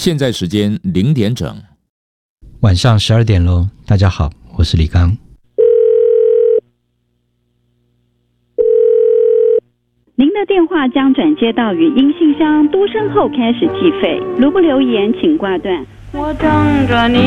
现在时间0点整， 晚上12点喽。大家好，我是李刚。 您的电话将转接到语音信箱，嘟声后开始计费，如不留言请挂断。我等着你。